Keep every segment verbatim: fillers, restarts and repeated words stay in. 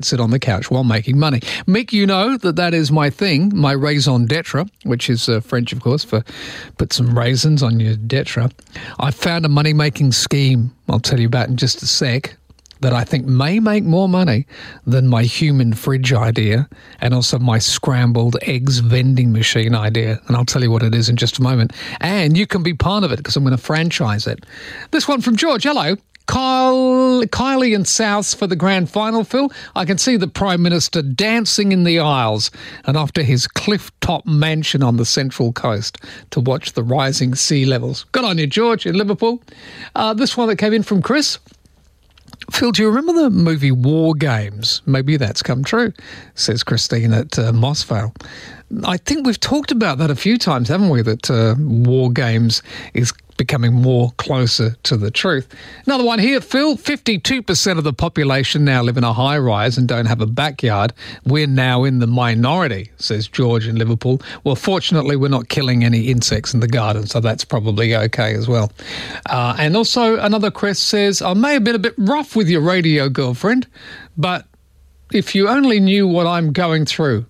sit on the couch while making money. Mick, you know that that is my thing, my raison d'etre, which is uh, French, of course, for put some raisins on your d'etre. I found a money-making scheme I'll tell you about in just a sec that I think may make more money than my human fridge idea and also my scrambled eggs vending machine idea. And I'll tell you what it is in just a moment. And you can be part of it because I'm going to franchise it. This one from George. Hello. Kyle, Kylie and Souths for the grand final, Phil. I can see the Prime Minister dancing in the aisles and after his cliff-top mansion on the Central Coast to watch the rising sea levels. Good on you, George, in Liverpool. Uh, this one that came in from Chris. Phil, do you remember the movie War Games? Maybe that's come true, says Christine at uh, Mossvale. I think we've talked about that a few times, haven't we, that uh, War Games is becoming more closer to the truth. Another one here, Phil. fifty-two percent of the population now live in a high-rise and don't have a backyard. We're now in the minority, says George in Liverpool. Well, fortunately, we're not killing any insects in the garden, so that's probably okay as well. Uh, and also, another Chris says, I may have been a bit rough with your radio girlfriend, but if you only knew what I'm going through,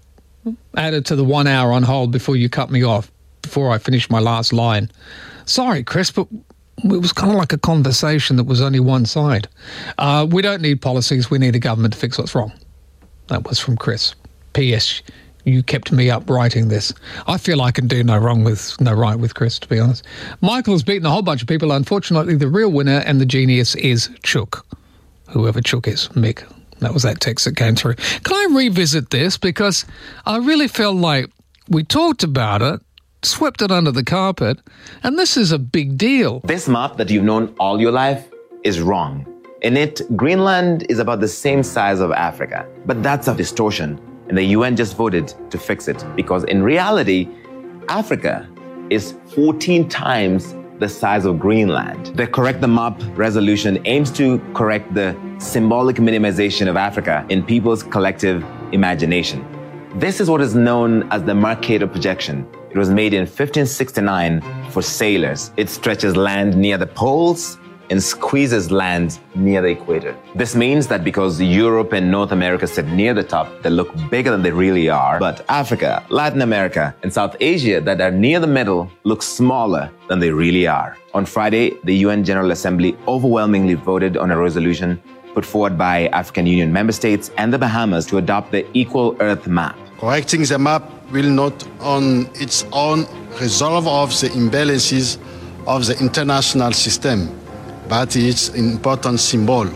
added to the one hour on hold before you cut me off, before I finish my last line. Sorry, Chris, but it was kind of like a conversation that was only one side. Uh, we don't need policies. We need a government to fix what's wrong. That was from Chris. P S. You kept me up writing this. I feel I can do no wrong with no right with Chris, to be honest. Michael has beaten a whole bunch of people. Unfortunately, the real winner and the genius is Chook. Whoever Chook is, Mick. That was that text that came through. Can I revisit this? Because I really felt like we talked about it, swept it under the carpet, and this is a big deal. This map that you've known all your life is wrong. In it, Greenland is about the same size of Africa. But that's a distortion, and the U N just voted to fix it because in reality, Africa is fourteen times the size of Greenland. The Correct the Map resolution aims to correct the symbolic minimization of Africa in people's collective imagination. This is what is known as the Mercator projection. It was made in fifteen sixty-nine for sailors. It stretches land near the poles and squeezes land near the equator. This means that because Europe and North America sit near the top, they look bigger than they really are. But Africa, Latin America, and South Asia that are near the middle look smaller than they really are. On Friday, the U N General Assembly overwhelmingly voted on a resolution put forward by African Union member states and the Bahamas to adopt the Equal Earth Map. Correcting the map will not on its own resolve of the imbalances of the international system, but it's an important symbol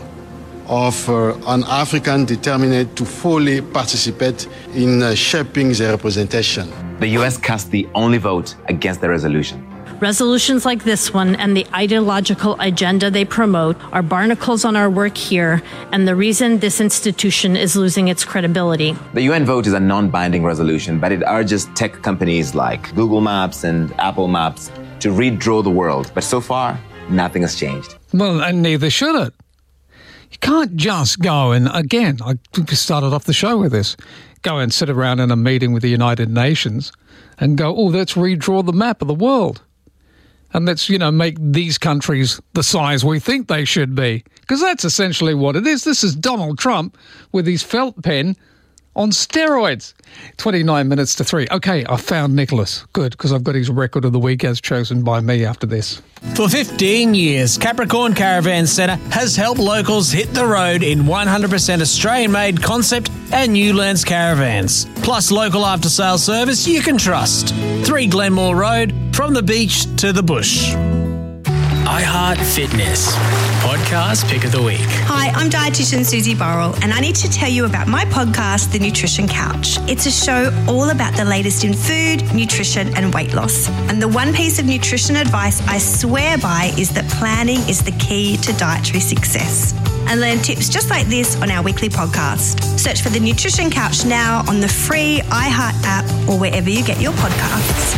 of uh, an African determined to fully participate in uh, shaping the representation. The U S cast the only vote against the resolution. Resolutions like this one and the ideological agenda they promote are barnacles on our work here and the reason this institution is losing its credibility. The U N vote is a non-binding resolution, but it urges tech companies like Google Maps and Apple Maps to redraw the world. But so far, nothing has changed. Well, and neither should it. You can't just go and, again, I think we started off the show with this, go and sit around in a meeting with the United Nations and go, oh, let's redraw the map of the world. And let's, you know, make these countries the size we think they should be. Because that's essentially what it is. This is Donald Trump with his felt pen on steroids. twenty-nine minutes to three. Okay, I found Nicholas. Good, because I've got his record of the week as chosen by me after this. For fifteen years, Capricorn Caravan Centre has helped locals hit the road in one hundred percent Australian-made concept and Newlands caravans. Plus local after-sales service you can trust. three Glenmore Road, from the beach to the bush. iHeart Fitness, podcast pick of the week. Hi, I'm dietitian Susie Burrell, and I need to tell you about my podcast, The Nutrition Couch. It's a show all about the latest in food, nutrition, and weight loss. And the one piece of nutrition advice I swear by is that planning is the key to dietary success. And learn tips just like this on our weekly podcast. Search for The Nutrition Couch now on the free iHeart app or wherever you get your podcasts.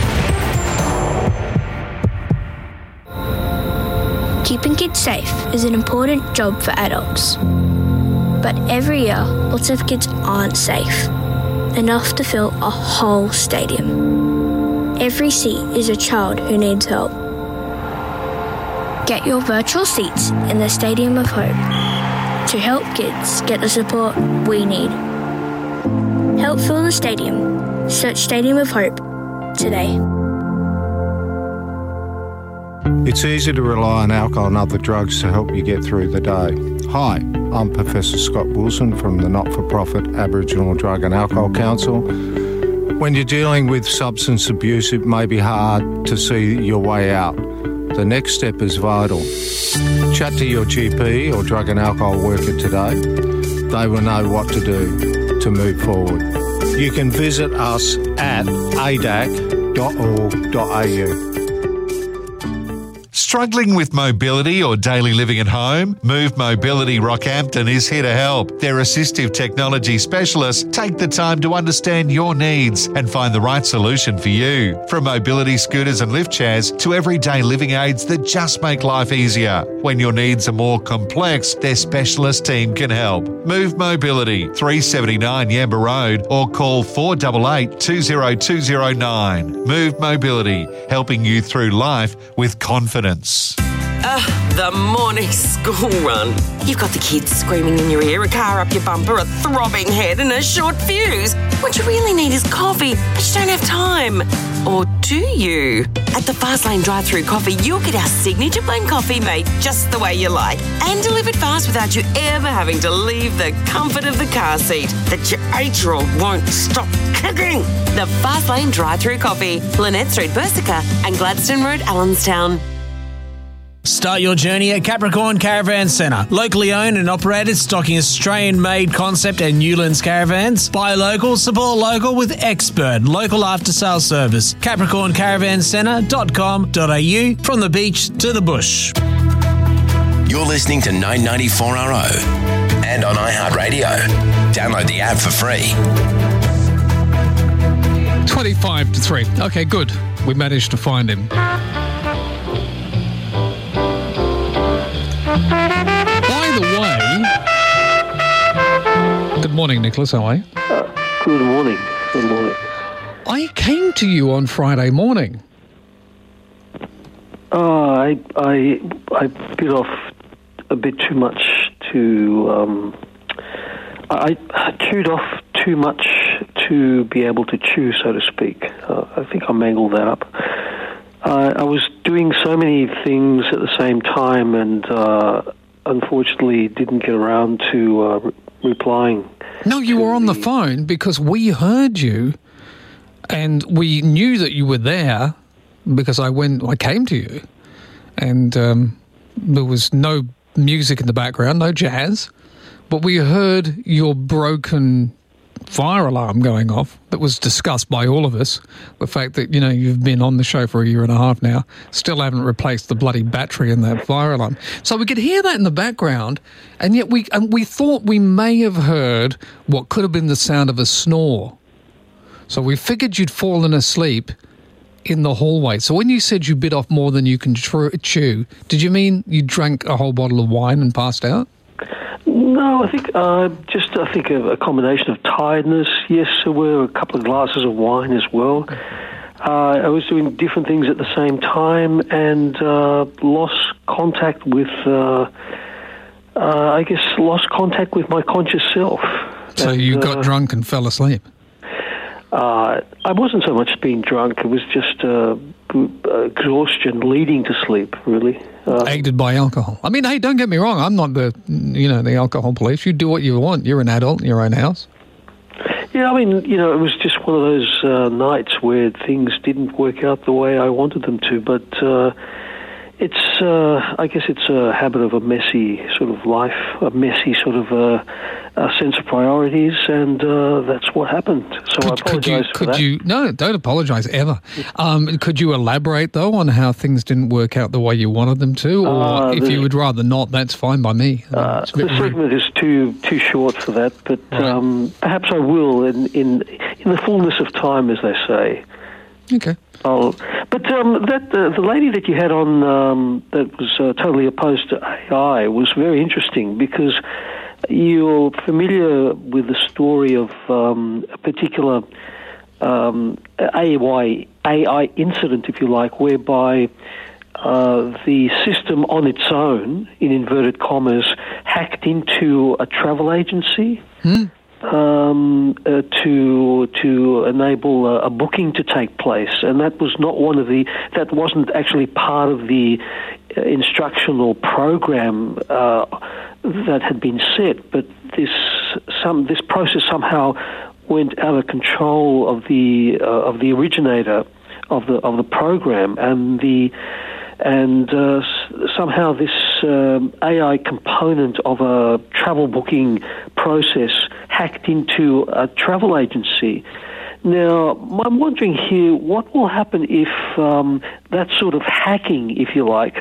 Keeping kids safe is an important job for adults. But every year, lots of kids aren't safe, enough to fill a whole stadium. Every seat is a child who needs help. Get your virtual seats in the Stadium of Hope. to help kids get the support we need. Help fill the stadium. Search Stadium of Hope today. It's easy to rely on alcohol and other drugs to help you get through the day. Hi, I'm Professor Scott Wilson from the not-for-profit Aboriginal Drug and Alcohol Council. When you're dealing with substance abuse, it may be hard to see your way out. The next step is vital. Chat to your G P or drug and alcohol worker today. They will know what to do to move forward. You can visit us at a d a c dot org dot a u. Struggling with mobility or daily living at home? Move Mobility Rockhampton is here to help. Their assistive technology specialists take the time to understand your needs and find the right solution for you. From mobility scooters and lift chairs to everyday living aids that just make life easier. When your needs are more complex, their specialist team can help. Move Mobility, three seventy-nine Yamba Road, or call four eight eight, two zero two zero nine. Move Mobility, helping you through life with confidence. Ah, the morning school run. You've got the kids screaming in your ear, a car up your bumper, a throbbing head and a short fuse. What you really need is coffee, but you don't have time. Or do you? At the Fastlane drive-thru coffee, you'll get our signature blend coffee made just the way you like and delivered fast without you ever having to leave the comfort of the car seat that your eight-year-old won't stop kicking. The Fastlane drive-thru coffee, Lynette Street, Bursica and Gladstone Road, Allenstown. Start your journey at Capricorn Caravan Centre. Locally owned and operated, stocking Australian-made concept and Newlands caravans. Buy local, support local with expert local after-sales service. capricorn caravan centre dot com dot a u, from the beach to the bush. You're listening to nine ninety-four R O and on iHeartRadio. Download the app for free. twenty-five to three. Okay, good. We managed to find him. By the way, good morning, Nicholas. How are you? Uh, good morning. Good morning. I came to you on Friday morning. Oh, I I I bit off a bit too much to. Um, I, I chewed off too much to be able to chew, so to speak. Uh, I think I mangled that up. Uh, I was doing so many things at the same time, and uh, unfortunately didn't get around to uh, re- replying. No, you were on the phone because we heard you, and we knew that you were there because I went, I came to you, and um, there was no music in the background, no jazz, but we heard your broken fire alarm going off that was discussed by all of us. The fact that, you know, you've been on the show for a year and a half now, still haven't replaced the bloody battery in that fire alarm. So we could hear that in the background, and yet we and we thought we may have heard what could have been the sound of a snore. So we figured you'd fallen asleep in the hallway. So when you said you bit off more than you can tr- chew, did you mean you drank a whole bottle of wine and passed out? No, I think uh, just I think a, a combination of tiredness. Yes, there were a couple of glasses of wine as well. Uh, I was doing different things at the same time and uh, lost contact with. Uh, uh, I guess lost contact with my conscious self. So and, you got uh, drunk and fell asleep. Uh, I wasn't so much being drunk. It was just uh, exhaustion leading to sleep, really. Uh, Aided by alcohol. I mean, hey, don't get me wrong. I'm not the, you know, the alcohol police. You do what you want. You're an adult in your own house. Yeah, I mean, you know, it was just one of those uh, nights where things didn't work out the way I wanted them to. But uh, it's, uh, I guess it's a habit of a messy sort of life, a messy sort of uh, a sense of priorities, and uh, that's what happened. So could, I apologise could you, for could that. you, no, don't apologise ever. Um, could you elaborate, though, on how things didn't work out the way you wanted them to? Or Uh, if the- you would rather not, that's fine by me. Uh, It's a bit the rude. segment is too too short for that, but um, perhaps I will in, in in the fullness of time, as they say. Okay. I'll, but um, that uh, the lady that you had on um, that was uh, totally opposed to A I was very interesting because you're familiar with the story of um, a particular um, A I A I incident, if you like, whereby uh, the system on its own, in inverted commas, hacked into a travel agency Hmm? um, uh, to to enable a, a booking to take place, and that was not one of the that wasn't actually part of the uh, instructional program uh, that had been set, but this some this process somehow went out of control of the uh, of the originator of the of the program, and the and uh, s- somehow this um, A I component of a travel booking process hacked into a travel agency. Now, I'm wondering here, what will happen if um, that sort of hacking, if you like,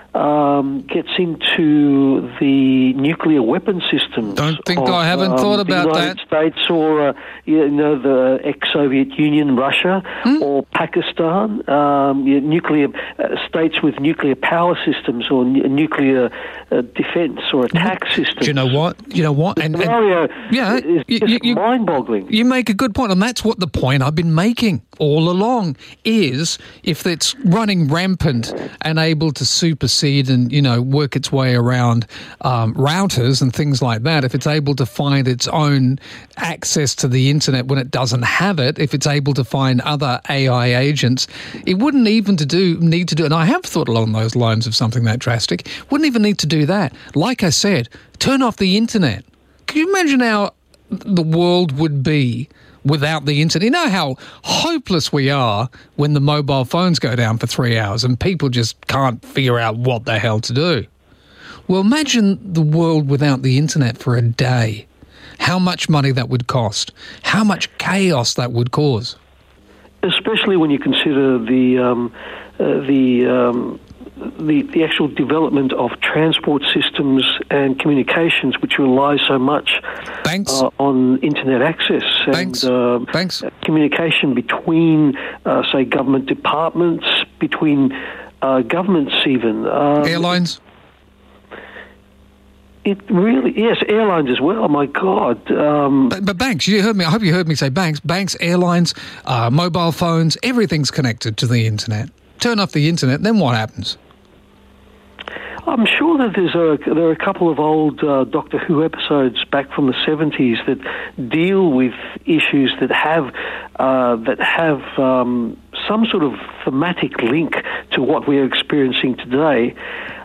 um, gets into the nuclear weapon systems? Don't think of, I haven't um, thought about the United that. States or uh, you know the ex-Soviet Union, Russia, Hmm? or Pakistan, um, you know, nuclear uh, states with nuclear power systems or nu- nuclear uh, defense or attack systems. Do you know what? You know what? And, and Scenario yeah, is you- just you- mind-boggling. You make a good point, and that's what the point I've been making all along is if it's running rampant and able to supersede and, you know, work its way around um, routers and things like that, if it's able to find its own access to the internet when it doesn't have it, if it's able to find other A I agents, it wouldn't even to do need to do, and I have thought along those lines of something that drastic, wouldn't even need to do that. Like I said, turn off the internet. Can you imagine how the world would be without the internet? You know how hopeless we are when the mobile phones go down for three hours and people just can't figure out what the hell to do. Well, imagine the world without the internet for a day. How much money that would cost. How much chaos that would cause. Especially when you consider the um, uh, the, um, the the actual development of transport systems and communications, which rely so much uh, on internet access Banks. and uh, Banks. communication between, uh, say, government departments, between uh, governments, even um, airlines. It really, yes, airlines as well. My God. Um, but, but banks, you heard me. I hope you heard me say banks. Banks, airlines, uh, mobile phones, everything's connected to the internet. Turn off the internet, then what happens? I'm sure that there's a, there are a couple of old uh, Doctor Who episodes back from the seventies that deal with issues that have uh, that have um, some sort of thematic link to what we're experiencing today.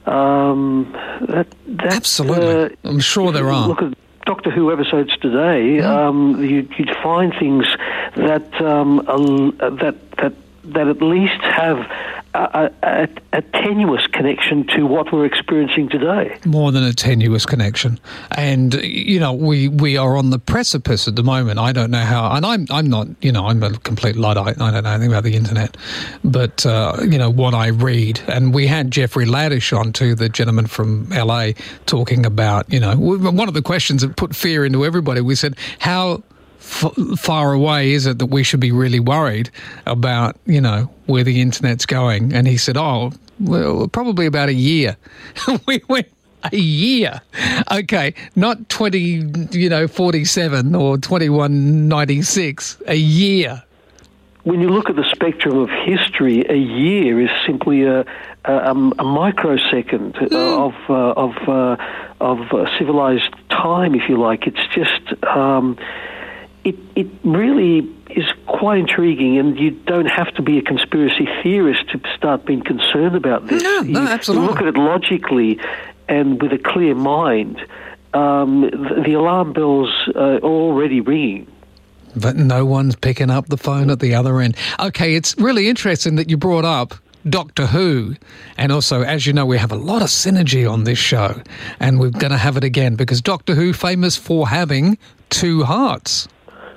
Um, that, that, Absolutely. Uh, I'm sure there are. Look at Doctor Who episodes today. Um, you, you'd find things that um, uh, that that that at least have a, a, a tenuous connection to what we're experiencing today. More than a tenuous connection. And, you know, we, we are on the precipice at the moment. I don't know how, and I'm I'm not, you know, I'm a complete Luddite. I don't know anything about the internet. But, uh, you know, what I read, and we had Jeffrey Laddish on too, the gentleman from L A, talking about, you know, one of the questions that put fear into everybody, we said, how F- far away is it that we should be really worried about, you know, where the internet's going? And he said, oh, well, probably about a year. We went, a year? Okay, not twenty, you know, forty-seven or twenty-one ninety-six, a year. When you look at the spectrum of history, a year is simply a, a, a microsecond mm. of uh, of uh, of uh, civilized time, if you like. It's just... Um, It, it really is quite intriguing, and you don't have to be a conspiracy theorist to start being concerned about this. No, no, you absolutely. look at it logically and with a clear mind. Um, the, the alarm bells are already ringing. But no one's picking up the phone at the other end. Okay, it's really interesting that you brought up Doctor Who, and also, as you know, we have a lot of synergy on this show, and we're going to have it again, because Doctor Who, famous for having two hearts.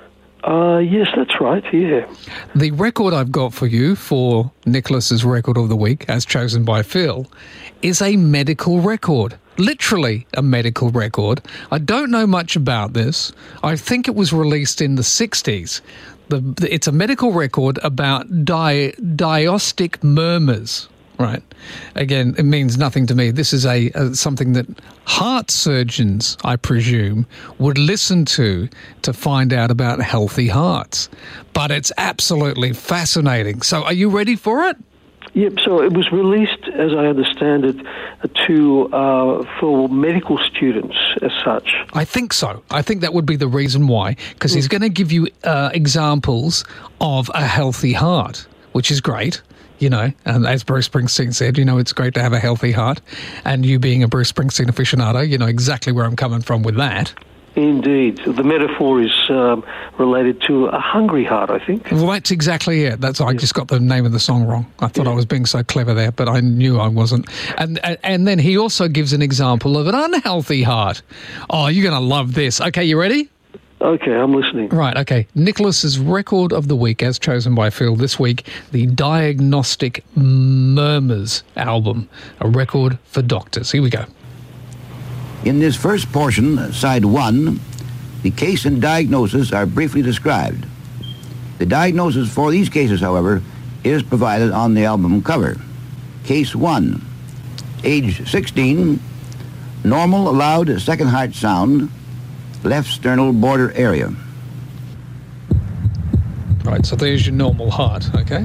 Uh, yes, that's right, yeah. The record I've got for you for Nicholas's Record of the Week, as chosen by Phil, is a medical record. Literally a medical record. I don't know much about this. I think it was released in the sixties. The, the, it's a medical record about di, diastolic murmurs. Right. Again, it means nothing to me. This is a, a something that heart surgeons, I presume, would listen to to find out about healthy hearts. But it's absolutely fascinating. So are you ready for it? Yep, so it was released as I understand it, to uh, for medical students as such. I think so. I think that would be the reason why, because he's going to give you uh, examples of a healthy heart, which is great. You know, and as Bruce Springsteen said, you know, it's great to have a healthy heart. And you being a Bruce Springsteen aficionado, you know exactly where I'm coming from with that. Indeed. The metaphor is um, related to a hungry heart, I think. Well, that's exactly it. That's I just got the name of the song wrong. I thought yeah. I was being so clever there, but I knew I wasn't. And, and and then he also gives an example of an unhealthy heart. Oh, you're going to love this. Okay, you ready? Okay, I'm listening. Right, okay. Nicholas's record of the week, as chosen by Phil this week, the Diagnostic Murmurs album, a record for doctors. Here we go. In this first portion, side one, the case and diagnosis are briefly described. The diagnosis for these cases, however, is provided on the album cover. Case one, age sixteen, normal allowed second heart sound, left sternal border area. Right, so there's your normal heart, okay?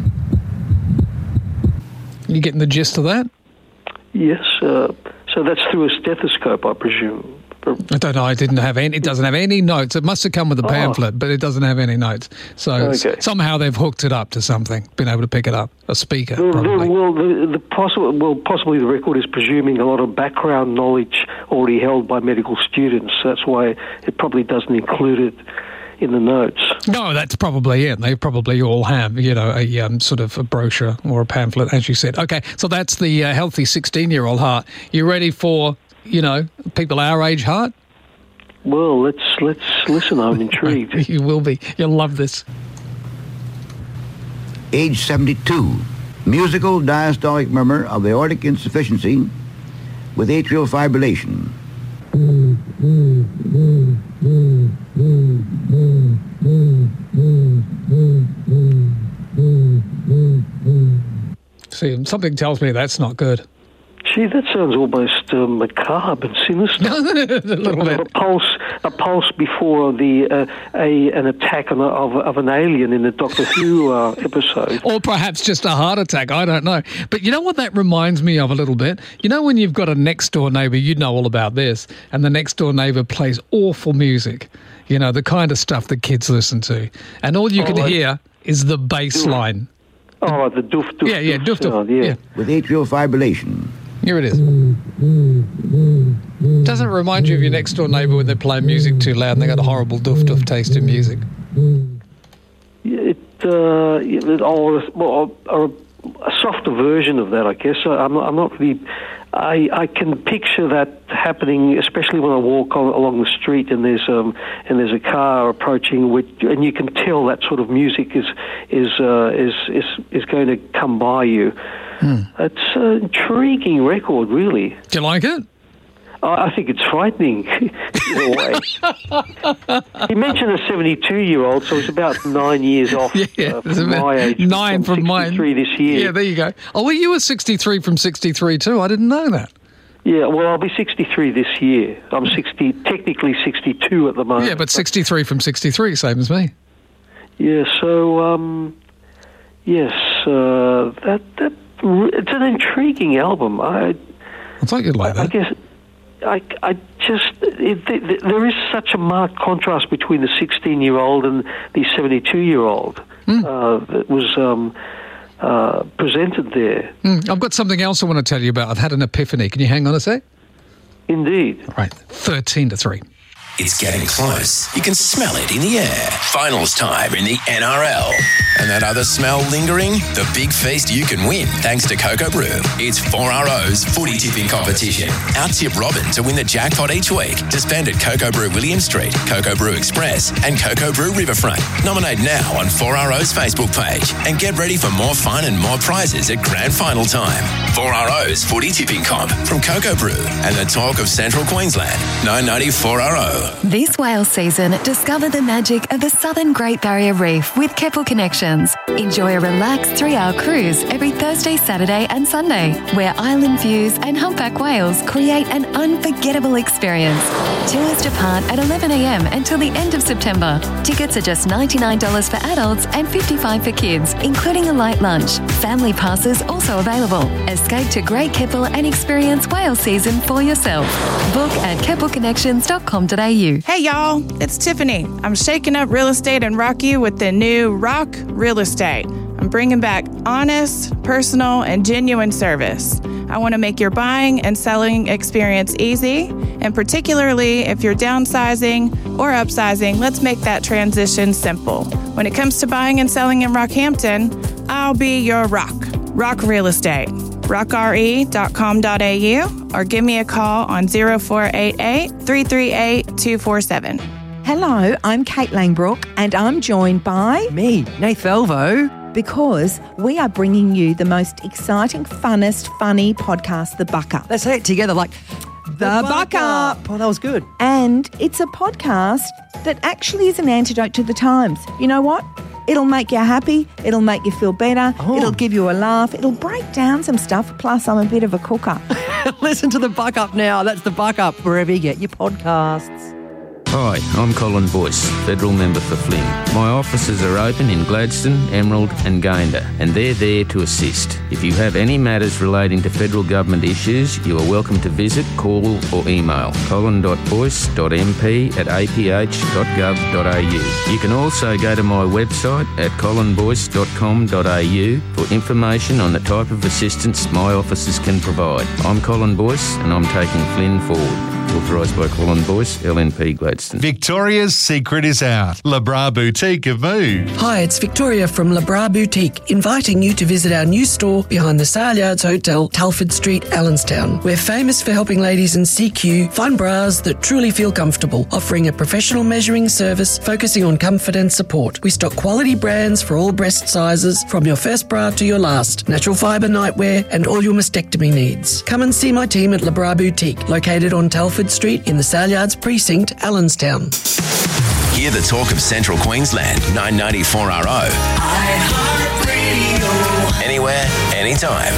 You getting the gist of that? Yes, uh, so that's through a stethoscope, I presume. I don't know, I didn't have any, it doesn't have any notes. It must have come with a pamphlet, oh. but it doesn't have any notes. So okay. somehow they've hooked it up to something, been able to pick it up, a speaker, the, probably. The, well, the, the possible, well, possibly the record is presuming a lot of background knowledge already held by medical students. That's why it probably doesn't include it in the notes. No, that's probably it. They probably all have, you know, a um, sort of a brochure or a pamphlet, as you said. Okay, so that's the uh, healthy sixteen-year-old heart. You ready for... you know, people our age heart? Well, let's let's listen. I'm intrigued. You will be. You'll love this. Age seventy-two. Musical diastolic murmur of aortic insufficiency with atrial fibrillation. See, something tells me that's not good. Gee, that sounds almost uh, macabre and sinister. a little bit. A pulse, a pulse before the uh, a an attack on a, of, of an alien in the Doctor Who uh, episode, or perhaps just a heart attack. I don't know. But you know what that reminds me of a little bit. You know when you've got a next door neighbour, you know all about this, and the next door neighbour plays awful music. You know the kind of stuff that kids listen to, and all you can oh, hear is the bass line. Oh, the doof doof. Yeah, yeah, doof doof. Sound, yeah. yeah, with atrial fibrillation. Here it is. Doesn't it remind you of your next door neighbour when they're playing music too loud and they got a horrible doof doof taste in music? It, uh, it or, or, or a softer version of that, I guess. I'm not, I'm not really. I, I can picture that happening, especially when I walk on, along the street and there's um and there's a car approaching, which, and you can tell that sort of music is is uh, is is is going to come by you. Hmm. It's an intriguing record, really. Do you like it? I think it's frightening, in a way. He mentioned a seventy-two-year-old, so it's about nine years off yeah, uh, from my age. Nine from mine. sixty-three this year. Yeah, there you go. Oh, well, you were sixty-three from sixty-three too. I didn't know that. Yeah, well, I'll be sixty-three this year. I'm sixty, technically sixty-two at the moment. Yeah, but sixty-three from sixty-three, same as me. Yeah, so, um, yes, uh, that that it's an intriguing album. I, I thought you'd like that. I guess... I, I just, it, it, there is such a marked contrast between the sixteen-year-old and the seventy-two-year-old mm. uh, that was um, uh, presented there. Mm. I've got something else I want to tell you about. I've had an epiphany. Can you hang on a sec? Indeed. All right, thirteen to three. It's getting close. You can smell it in the air. Finals time in the N R L. And that other smell lingering? The big feast you can win thanks to Cocoa Brew. It's four R O's footy tipping competition. Out-tip Robin to win the jackpot each week to spend at Cocoa Brew William Street, Cocoa Brew Express and Cocoa Brew Riverfront. Nominate now on four R O's Facebook page and get ready for more fun and more prizes at grand final time. four R O's footy tipping comp from Cocoa Brew and the talk of Central Queensland. nine ninety four R O. This whale season, discover the magic of the Southern Great Barrier Reef with Keppel Connections. Enjoy a relaxed three-hour cruise every Thursday, Saturday and Sunday, where island views and humpback whales create an unforgettable experience. Tours depart at eleven a m until the end of September. Tickets are just ninety-nine dollars for adults and fifty-five dollars for kids, including a light lunch. Family passes also available. Escape to Great Keppel and experience whale season for yourself. Book at keppel connections dot com dot a u. Hey y'all, it's Tiffany. I'm shaking up real estate in Rocky with the new Rock Real Estate. I'm bringing back honest, personal, and genuine service. I want to make your buying and selling experience easy, and particularly if you're downsizing or upsizing, let's make that transition simple. When it comes to buying and selling in Rockhampton, I'll be your rock. Rock Real Estate. rock r e dot com dot a u or give me a call on zero four eight eight, three three eight, two four seven. Hello, I'm Kate Langbrook and I'm joined by... Me, Nath Elvo. Because we are bringing you the most exciting, funnest, funny podcast, The Buck Up. Let's say it together like... The, the Buck, Buck Up. Up. Oh, that was good. And it's a podcast that actually is an antidote to the times. You know what? It'll make you happy. It'll make you feel better. Oh. It'll give you a laugh. It'll break down some stuff. Plus, I'm a bit of a cooker. Listen to The Buck Up now. That's The Buck Up, wherever you get your podcasts. Hi, I'm Colin Boyce, Federal Member for Flynn. My offices are open in Gladstone, Emerald and Gayndah, and they're there to assist. If you have any matters relating to federal government issues, you are welcome to visit, call or email colin dot boyce dot m p at a p h dot gov dot a u. You can also go to my website at colin boyce dot com dot a u for information on the type of assistance my offices can provide. I'm Colin Boyce and I'm taking Flynn forward. Authorised by Colin Boyce, L N P Gladstone. Victoria's secret is out. Le Bras Boutique have moved. Hi, it's Victoria from Le Bras Boutique, inviting you to visit our new store behind the Saleyards Hotel, Telford Street, Allenstown. We're famous for helping ladies in C Q find bras that truly feel comfortable, offering a professional measuring service focusing on comfort and support. We stock quality brands for all breast sizes, from your first bra to your last, natural fibre nightwear and all your mastectomy needs. Come and see my team at Le Bras Boutique, located on Telford Street in the Saleyards Precinct, Allenstown. Hear the talk of Central Queensland, nine ninety-four R O. iHeartRadio. Anywhere, anytime.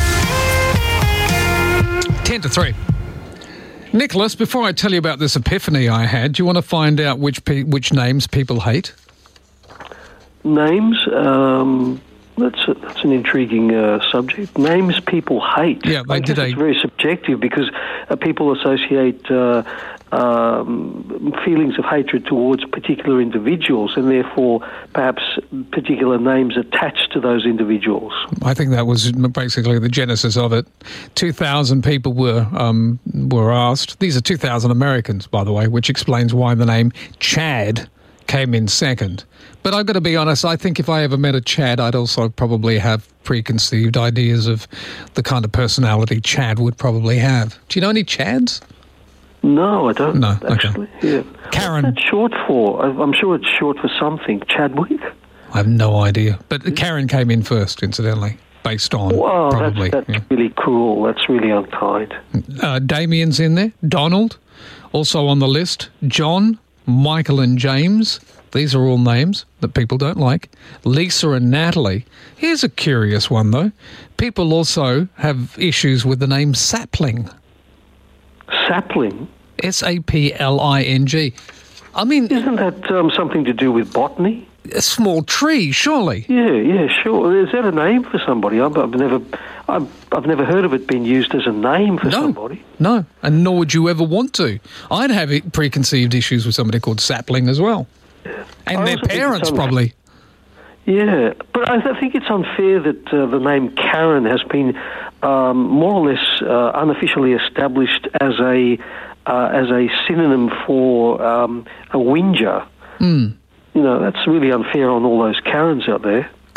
ten to three. Nicholas, before I tell you about this epiphany I had, do you want to find out which pe- which names people hate? Names? Um, that's a, that's an intriguing uh, subject. Names people hate. Yeah, they I did. guess it's very subjective because uh, people associate uh, um, feelings of hatred towards particular individuals, and therefore perhaps particular names attached to those individuals. I think that was basically the genesis of it. Two thousand people were um, were asked. These are two thousand Americans, by the way, which explains why the name Chad came in second. But I've got to be honest, I think if I ever met a Chad, I'd also probably have preconceived ideas of the kind of personality Chad would probably have. Do you know any Chads? No, I don't. No, actually. Okay. Yeah. Karen. What's that short for? I'm sure it's short for something. Chadwick? I have no idea. But Karen came in first, incidentally, based on Wow, probably. that's, that's yeah. really cruel. That's really unkind. Uh, Damien's in there. Donald, also on the list. John, Michael and James. These are all names that people don't like. Lisa and Natalie. Here's a curious one, though. People also have issues with the name Sapling. Sapling? S A P L I N G. I mean... Isn't that um, something to do with botany? A small tree, surely. Yeah, yeah, sure. Is that a name for somebody? I've, I've never, I've, I've never heard of it being used as a name for no, somebody. No, and nor would you ever want to. I'd have preconceived issues with somebody called Sapling as well. And I their also think parents, it's un- probably. Yeah, but I, I think it's unfair that uh, the name Karen has been um, more or less uh, unofficially established as a uh, as a synonym for um, a whinger. Mm. You know, that's really unfair on all those Karens out there.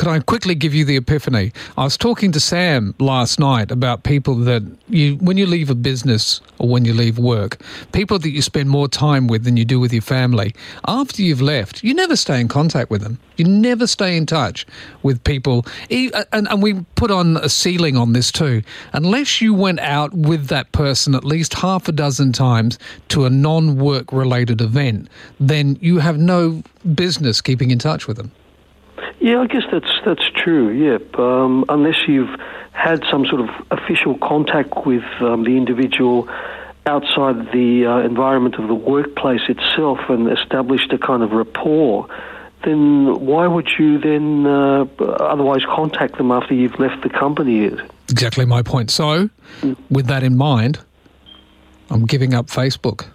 can I quickly give you the epiphany? I was talking to Sam last night about people that you, when you leave a business or when you leave work, people that you spend more time with than you do with your family. After you've left, you never stay in contact with them. You never stay in touch with people. And, and we put on a ceiling on this too. Unless you went out with that person at least half a dozen times to a non-work related event, then you have no business keeping in touch with them. Yeah, I guess that's that's true, yeah. Um, unless you've had some sort of official contact with um, the individual outside the uh, environment of the workplace itself and established a kind of rapport, then why would you then uh, otherwise contact them after you've left the company? Exactly my point. So, mm. with that in mind, I'm giving up Facebook.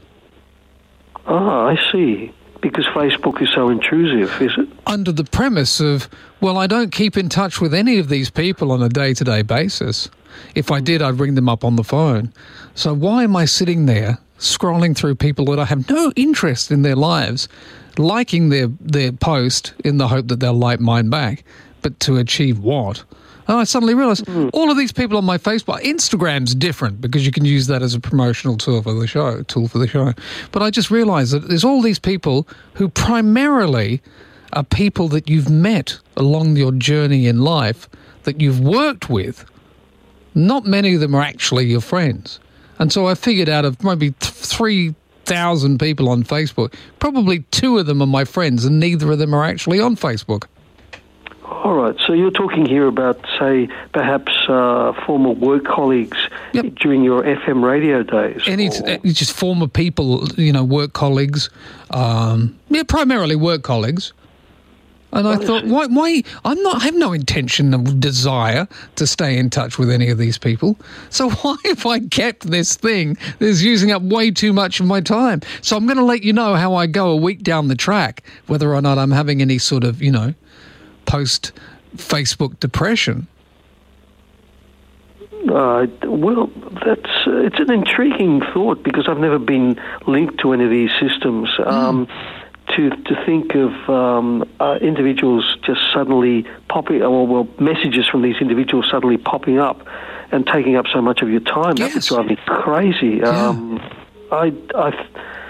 Ah, I see. Because Facebook is so intrusive, is it? Under the premise of, well, I don't keep in touch with any of these people on a day-to-day basis. If I did, I'd ring them up on the phone. So why am I sitting there scrolling through people that I have no interest in their lives, liking their, their post in the hope that they'll like mine back, but to achieve what? And I suddenly realised mm. all of these people on my Facebook, Instagram's different because you can use that as a promotional tool for the show, tool for the show. But I just realised that there's all these people who primarily are people that you've met along your journey in life, that you've worked with. Not many of them are actually your friends. And so I figured out of maybe three thousand people on Facebook, probably two of them are my friends and neither of them are actually on Facebook. All right, so you're talking here about, say, perhaps uh, former work colleagues yep. during your F M radio days. Any or... just former people, you know, work colleagues, um, yeah, primarily work colleagues. And I, I thought, why? Why? I'm not. I have no intention or desire to stay in touch with any of these people. So why have I kept this thing that's using up way too much of my time? So I'm going to let you know how I go a week down the track, whether or not I'm having any sort of, you know, post-Facebook depression. Uh, well, that's uh, it's an intriguing thought because I've never been linked to any of these systems. Mm. Um, to to think of um, uh, individuals just suddenly popping, or well, messages from these individuals suddenly popping up and taking up so much of your time, yes. that would drive me crazy. Yeah. Um, I, I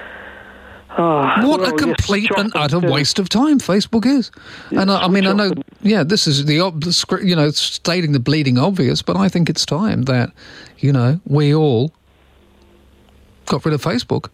Uh, what well, a complete yes, and utter waste of time Facebook is. Yes, and I, I mean, I know, yeah, this is the, you know, stating the bleeding obvious, but I think it's time that, you know, we all got rid of Facebook.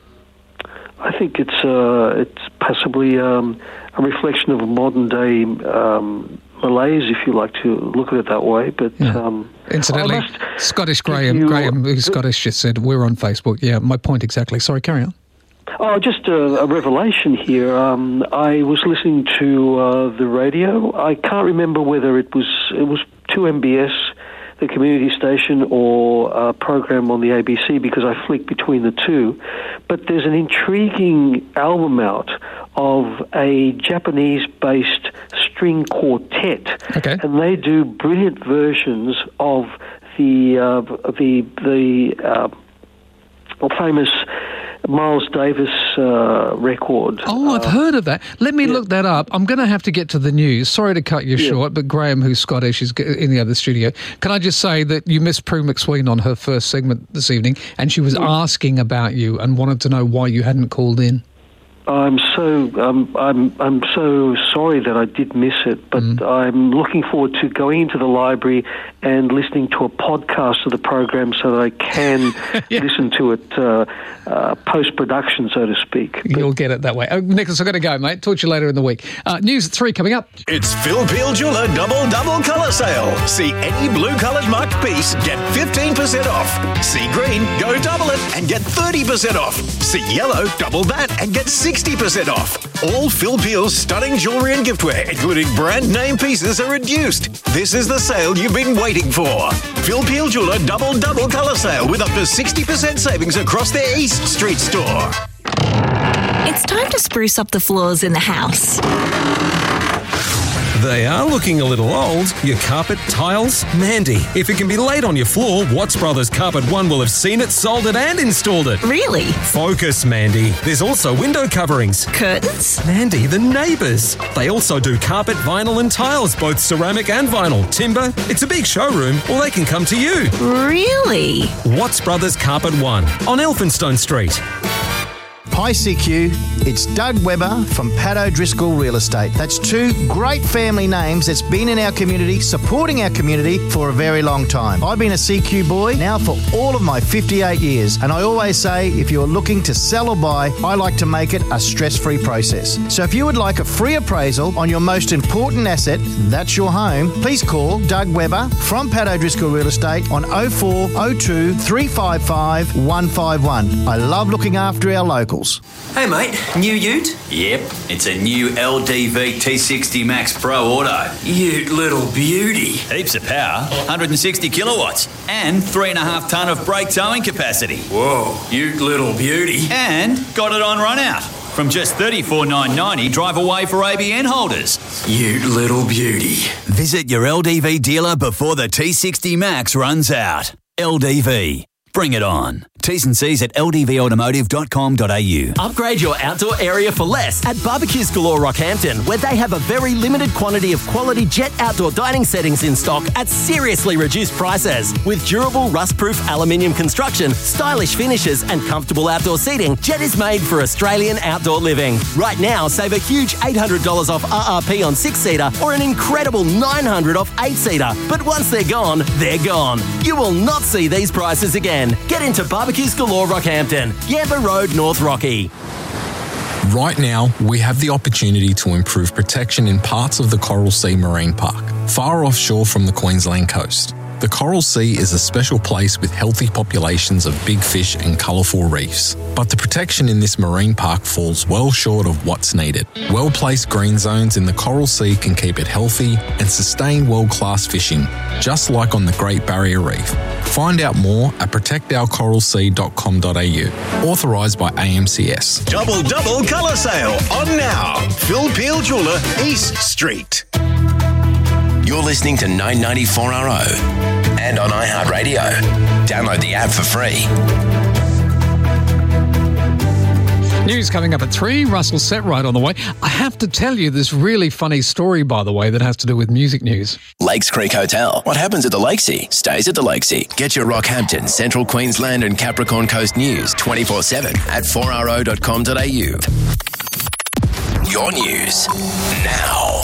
I think it's uh, it's possibly um, a reflection of a modern day um, malaise, if you like to look at it that way. But yeah. um, incidentally, Scottish Graham, you, Graham, who's Scottish, just said we're on Facebook. Yeah, my point exactly. Sorry, carry on. Oh, just a, a revelation here. Um, I was listening to uh, the radio. I can't remember whether it was it was two M B S, the community station, or a program on the A B C, because I flick between the two. But there's an intriguing album out of a Japanese-based string quartet, okay. and they do brilliant versions of the uh, the the uh, famous Miles Davis uh, record. Oh, I've uh, heard of that. Let me yeah. look that up. I'm going to have to get to the news. Sorry to cut you yeah. short, but Graham, who's Scottish, is in the other studio. Can I just say that you missed Prue McSween on her first segment this evening, and she was yeah. asking about you and wanted to know why you hadn't called in. I'm so um, I'm I'm so sorry that I did miss it, but mm. I'm looking forward to going into the library and listening to a podcast of the program so that I can yeah. listen to it uh, uh, post-production, so to speak. But you'll get it that way. Oh, Nicholas, I've got to go, mate. Talk to you later in the week. Uh, news at three coming up. It's Phil Peel Jeweller Double Double Colour Sale. See any blue-coloured marked piece, get fifteen percent off. See green, go double it and get thirty percent off. See yellow, double that and get sixty percent off. All Phil Peel's stunning jewellery and giftware, including brand name pieces, are reduced. This is the sale you've been waiting for. Phil Peel Jeweller Double Double Colour Sale with up to sixty percent savings across their East Street store. It's time to spruce up the floors in the house. They are looking a little old. Your carpet, tiles? Mandy, if it can be laid on your floor, Watts Brothers Carpet One will have seen it, sold it and installed it. Really? Focus, Mandy. There's also window coverings. Curtains? Mandy, the neighbours. They also do carpet, vinyl and tiles, both ceramic and vinyl. Timber. It's a big showroom, or they can come to you. Really? Watts Brothers Carpet One on Elphinstone Street. Hi C Q, it's Doug Webber from Pat O'Driscoll Real Estate. That's two great family names that's been in our community, supporting our community for a very long time. I've been a C Q boy now for all of my fifty-eight years, and I always say if you're looking to sell or buy, I like to make it a stress-free process. So if you would like a free appraisal on your most important asset, that's your home, please call Doug Webber from Pat O'Driscoll Real Estate on oh four oh two, three five five, one five one. I love looking after our locals. Hey mate, new ute? Yep, it's a new L D V T sixty Max Pro Auto. Ute little beauty. Heaps of power, one hundred sixty kilowatts, and three and a half tonne of brake towing capacity. Whoa, ute little beauty. And got it on run out. From just thirty-four thousand nine hundred ninety, drive away for A B N holders. Ute little beauty. Visit your L D V dealer before the T sixty Max runs out. L D V. Bring it on. T's and C's at l d v automotive dot com dot a u. Upgrade your outdoor area for less at Barbecues Galore Rockhampton, where they have a very limited quantity of quality Jet outdoor dining settings in stock at seriously reduced prices. With durable rust-proof aluminium construction, stylish finishes and comfortable outdoor seating, Jet is made for Australian outdoor living. Right now, save a huge eight hundred dollars off R R P on six-seater or an incredible nine hundred dollars off eight-seater. But once they're gone, they're gone. You will not see these prices again. Get into Barbecues Galore Rockhampton, Yamba Road, North Rocky. Right now, we have the opportunity to improve protection in parts of the Coral Sea Marine Park, far offshore from the Queensland coast. The Coral Sea is a special place with healthy populations of big fish and colourful reefs. But the protection in this marine park falls well short of what's needed. Well-placed green zones in the Coral Sea can keep it healthy and sustain world-class fishing, just like on the Great Barrier Reef. Find out more at protect our coral sea dot com dot a u. Authorised by A M C S. Double double colour sale on now. Phil Peel Jeweller, East Street. You're listening to nine ninety-four R O and on iHeartRadio. Download the app for free. News coming up at three. Russell Setright on the way. I have to tell you this really funny story, by the way, that has to do with music news. Lakes Creek Hotel. What happens at the Lakesea stays at the Lakesea. Get your Rockhampton, Central Queensland and Capricorn Coast news twenty-four seven at four r o dot com dot a u. Your news now.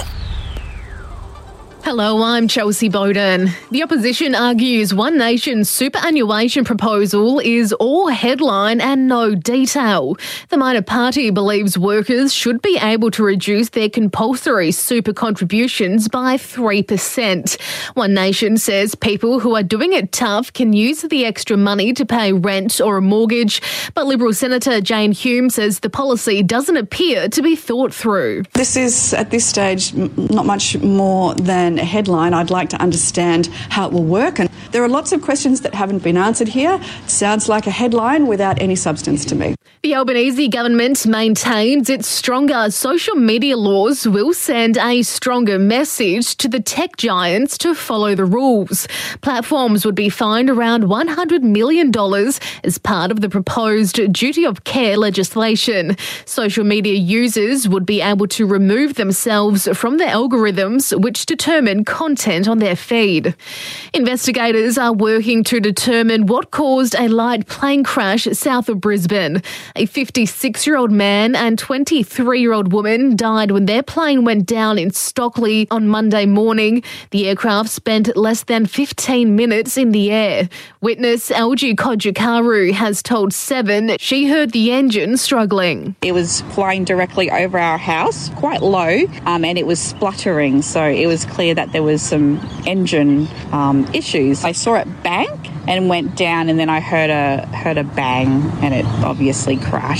Hello, I'm Chelsea Bowden. The opposition argues One Nation's superannuation proposal is all headline and no detail. The minor party believes workers should be able to reduce their compulsory super contributions by three percent. One Nation says people who are doing it tough can use the extra money to pay rent or a mortgage, but Liberal Senator Jane Hume says the policy doesn't appear to be thought through. This is, at this stage, m- not much more than a headline. I'd like to understand how it will work, and there are lots of questions that haven't been answered here. It sounds like a headline without any substance to me. The Albanese government maintains its stronger social media laws will send a stronger message to the tech giants to follow the rules. Platforms would be fined around one hundred million dollars as part of the proposed duty of care legislation. Social media users would be able to remove themselves from the algorithms which determine content on their feed. Investigators are working to determine what caused a light plane crash south of Brisbane. A fifty-six-year-old man and twenty-three-year-old woman died when their plane went down in Stockley on Monday morning. The aircraft spent less than fifteen minutes in the air. Witness L G Kodjakaru has told Seven she heard the engine struggling. It was flying directly over our house, quite low, um, and it was spluttering, so it was clear that there was some engine um, issues. I saw it bank and went down, and then I heard a heard a bang, and it obviously crashed.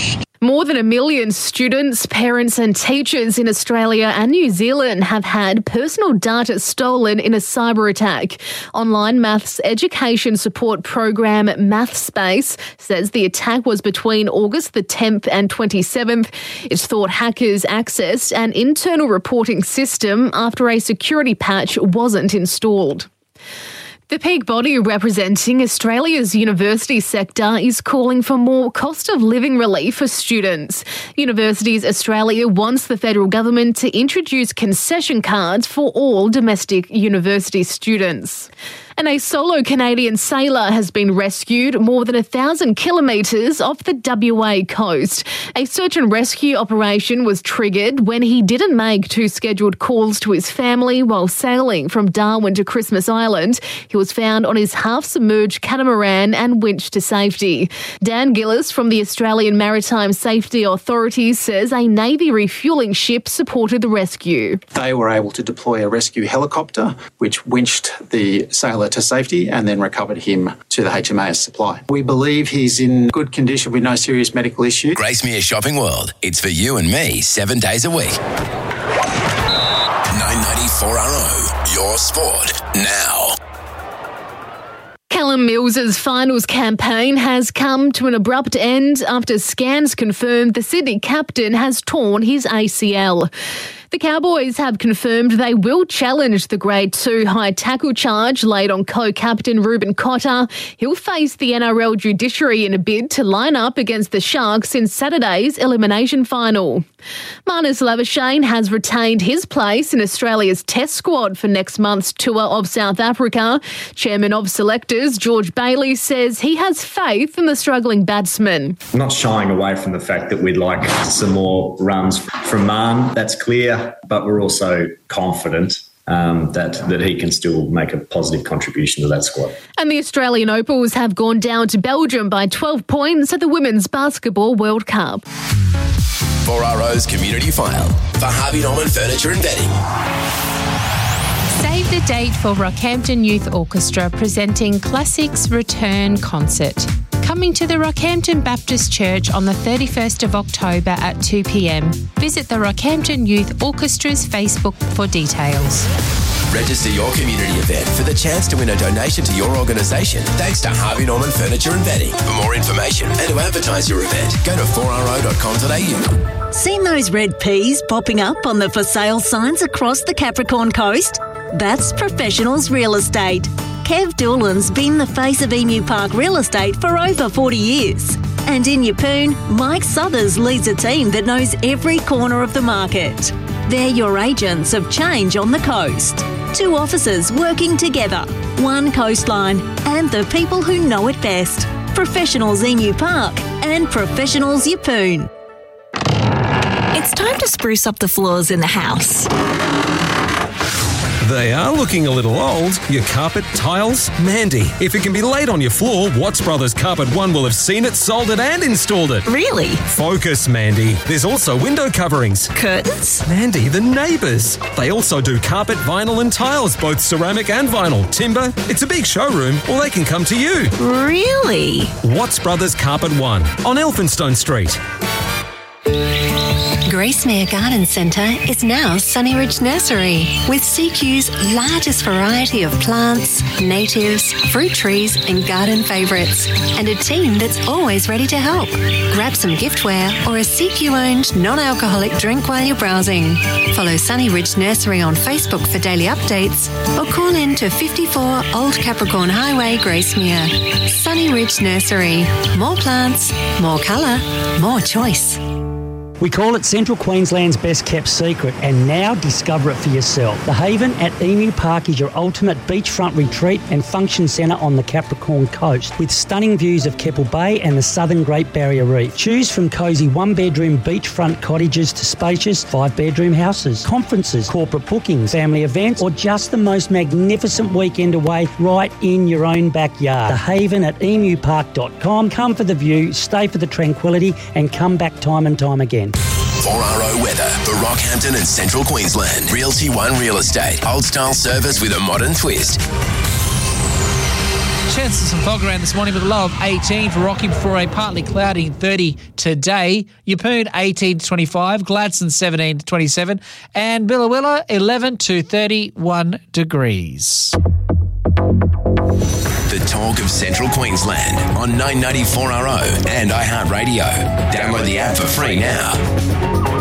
More than a million students, parents and teachers in Australia and New Zealand have had personal data stolen in a cyber attack. Online maths education support program MathSpace says the attack was between August the tenth and twenty-seventh. It's thought hackers accessed an internal reporting system after a security patch wasn't installed. The peak body representing Australia's university sector is calling for more cost of living relief for students. Universities Australia wants the federal government to introduce concession cards for all domestic university students. And a solo Canadian sailor has been rescued more than a thousand kilometres off the W A coast. A search and rescue operation was triggered when he didn't make two scheduled calls to his family while sailing from Darwin to Christmas Island. He was found on his half-submerged catamaran and winched to safety. Dan Gillis from the Australian Maritime Safety Authority says a Navy refuelling ship supported the rescue. They were able to deploy a rescue helicopter which winched the sailor to safety and then recovered him to the H M A S Supply. We believe he's in good condition with no serious medical issues. Gracemere Shopping World. It's for you and me seven days a week. nine ninety-four R O. Your sport now. Callum Mills's finals campaign has come to an abrupt end after scans confirmed the Sydney captain has torn his A C L. The Cowboys have confirmed they will challenge the Grade two high tackle charge laid on co-captain Ruben Cotter. He'll face the N R L judiciary in a bid to line up against the Sharks in Saturday's elimination final. Marnus Labuschagne has retained his place in Australia's test squad for next month's tour of South Africa. Chairman of selectors George Bailey says he has faith in the struggling batsman. I'm not shying away from the fact that we'd like some more runs from Marn. That's clear, but we're also confident um, that, that he can still make a positive contribution to that squad. And the Australian Opals have gone down to Belgium by twelve points at the Women's Basketball World Cup. four R O's Community File for Harvey Norman Furniture and Bedding. Save the date for Rockhampton Youth Orchestra presenting Classics Return Concert. Coming to the Rockhampton Baptist Church on the thirty-first of October at two p.m. Visit the Rockhampton Youth Orchestra's Facebook for details. Register your community event for the chance to win a donation to your organisation thanks to Harvey Norman Furniture and Bedding. For more information and to advertise your event, go to four r o dot com dot a u. Seen those red peas popping up on the for sale signs across the Capricorn Coast? That's Professionals Real Estate. Kev Doolan's been the face of Emu Park Real Estate for over forty years. And in Yeppoon, Mike Southers leads a team that knows every corner of the market. They're your agents of change on the coast. Two offices working together, one coastline, and the people who know it best. Professionals Emu Park and Professionals Yeppoon. It's time to spruce up the floors in the house. They are looking a little old. Your carpet, tiles, Mandy. If it can be laid on your floor, Watts Brothers Carpet One will have seen it, sold it and installed it. Really? Focus, Mandy. There's also window coverings. Curtains? Mandy, the neighbours. They also do carpet, vinyl and tiles, both ceramic and vinyl. Timber. It's a big showroom, or they can come to you. Really? Watts Brothers Carpet One on Elphinstone Street. Gracemere Garden Centre is now Sunnyridge Nursery, with C Q's largest variety of plants, natives, fruit trees and garden favourites, and a team that's always ready to help. Grab some giftware or a C Q-owned non-alcoholic drink while you're browsing. Follow Sunnyridge Nursery on Facebook for daily updates or call in to fifty-four Old Capricorn Highway, Gracemere. Sunnyridge Nursery. More plants, more colour, more choice. We call it Central Queensland's best kept secret, and now discover it for yourself. The Haven at Emu Park is your ultimate beachfront retreat and function centre on the Capricorn Coast, with stunning views of Keppel Bay and the southern Great Barrier Reef. Choose from cosy one-bedroom beachfront cottages to spacious five-bedroom houses, conferences, corporate bookings, family events, or just the most magnificent weekend away right in your own backyard. The Haven at emu park dot com. Come for the view, stay for the tranquility, and come back time and time again. four R O weather for Rockhampton and Central Queensland. Realty One Real Estate. Old style service with a modern twist. chance of some fog around this morning with a low of eighteen for Rocky before a partly cloudy thirty today. Yeppoon eighteen to twenty-five, Gladstone seventeen to twenty-seven, and Billawilla eleven to thirty-one degrees. The talk of Central Queensland on nine ninety-four R O and iHeartRadio. Download the app for free now.